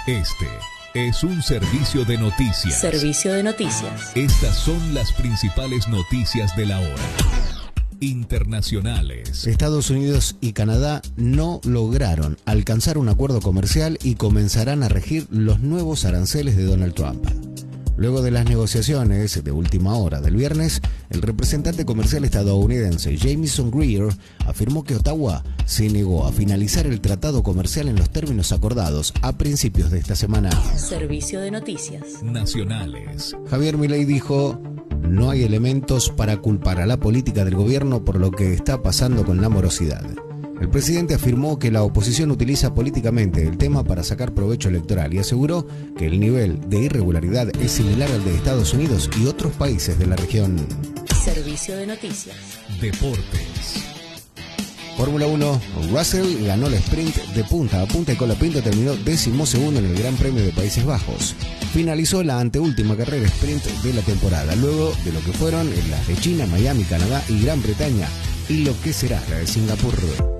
Este es un servicio de noticias. Servicio de noticias. Estas son las principales noticias de la hora. Internacionales. Estados Unidos y Canadá no lograron alcanzar un acuerdo comercial y comenzarán a regir los nuevos aranceles de Donald Trump. Luego de las negociaciones de última hora del viernes, el representante comercial estadounidense Jamieson Greer afirmó que Ottawa se negó a finalizar el tratado comercial en los términos acordados a principios de esta semana. Servicio de noticias. Nacionales. Javier Milei dijo: no hay elementos para culpar a la política del gobierno por lo que está pasando con la morosidad. El presidente afirmó que la oposición utiliza políticamente el tema para sacar provecho electoral y aseguró que el nivel de irregularidad es similar al de Estados Unidos y otros países de la región. Servicio de noticias. Deportes. Fórmula 1, Russell ganó el sprint de punta a punta y Colapinto terminó 12º en el Gran Premio de Países Bajos. Finalizó la anteúltima carrera sprint de la temporada, luego de lo que fueron las de China, Miami, Canadá y Gran Bretaña, y lo que será la de Singapur.